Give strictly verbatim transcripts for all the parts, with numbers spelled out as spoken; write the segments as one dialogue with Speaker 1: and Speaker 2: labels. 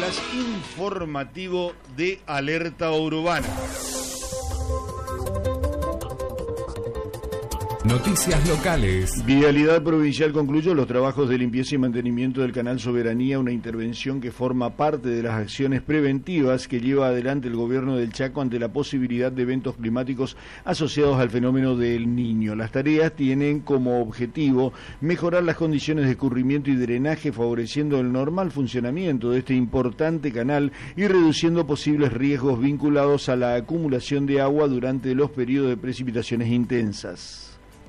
Speaker 1: flash informativo de Alerta Urbana.
Speaker 2: Noticias locales.
Speaker 1: Vialidad Provincial concluyó los trabajos de limpieza y mantenimiento del Canal Soberanía, una intervención que forma parte de las acciones preventivas que lleva adelante el gobierno del Chaco ante la posibilidad de eventos climáticos asociados al fenómeno del Niño. Las tareas tienen como objetivo mejorar las condiciones de escurrimiento y drenaje, favoreciendo el normal funcionamiento de este importante canal y reduciendo posibles riesgos vinculados a la acumulación de agua durante los periodos de precipitaciones intensas.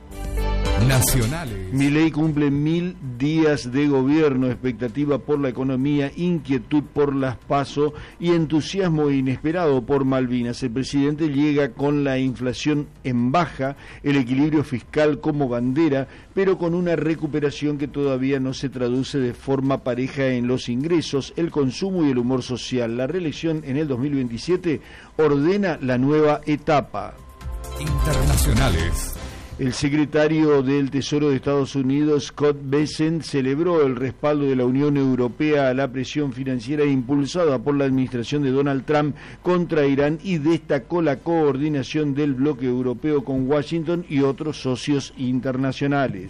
Speaker 2: Nacionales.
Speaker 1: Milei cumple mil días de gobierno, expectativa por la economía, inquietud por las PASO y entusiasmo inesperado por Malvinas. El presidente llega con la inflación en baja, el equilibrio fiscal como bandera, pero con una recuperación que todavía no se traduce de forma pareja en los ingresos, el consumo y el humor social. La reelección en el dos mil veintisiete ordena la nueva etapa.
Speaker 2: Internacionales.
Speaker 1: El secretario del Tesoro de Estados Unidos, Scott Bessent, celebró el respaldo de la Unión Europea a la presión financiera impulsada por la administración de Donald Trump contra Irán y destacó la coordinación del bloque europeo con Washington y otros socios internacionales.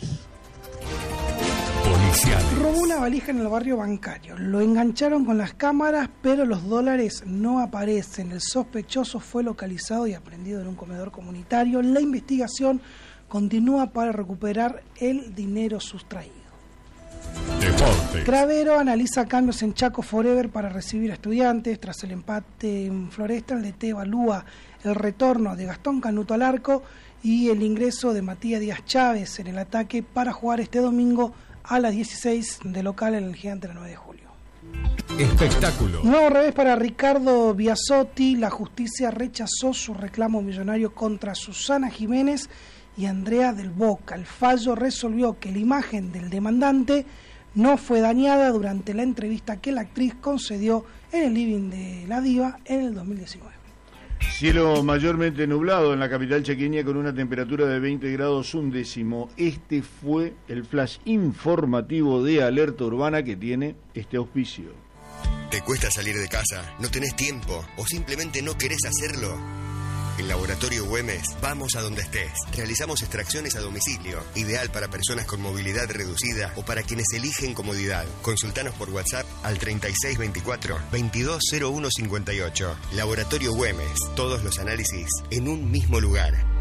Speaker 2: Policiales.
Speaker 3: Robó una valija en el barrio bancario. Lo engancharon con las cámaras, pero los dólares no aparecen. El sospechoso fue localizado y aprehendido en un comedor comunitario. La investigación continúa para recuperar el dinero sustraído.
Speaker 2: Deportes.
Speaker 3: Cravero analiza cambios en Chaco Forever para recibir a estudiantes. Tras el empate en Floresta, el D T evalúa el retorno de Gastón Canuto al arco y el ingreso de Matías Díaz Chávez en el ataque para jugar este domingo a las dieciséis de local en el Gigante el nueve de julio.
Speaker 2: Espectáculo.
Speaker 3: Nuevo revés para Ricardo Biasotti. La justicia rechazó su reclamo millonario contra Susana Jiménez y Andrea del Boca. El fallo resolvió que la imagen del demandante no fue dañada durante la entrevista que la actriz concedió en el living de la diva en el dos mil diecinueve.
Speaker 1: Cielo mayormente nublado en la capital chaqueña con una temperatura de veinte grados un décimo. Este fue el flash informativo de Alerta Urbana que tiene este auspicio.
Speaker 4: ¿Te cuesta salir de casa? ¿No tenés tiempo? ¿O simplemente no querés hacerlo? En Laboratorio Güemes, vamos a donde estés. Realizamos extracciones a domicilio, ideal para personas con movilidad reducida o para quienes eligen comodidad. Consultanos por WhatsApp al treinta y seis veinticuatro veintidós cero uno cincuenta y ocho. Laboratorio Güemes, todos los análisis en un mismo lugar.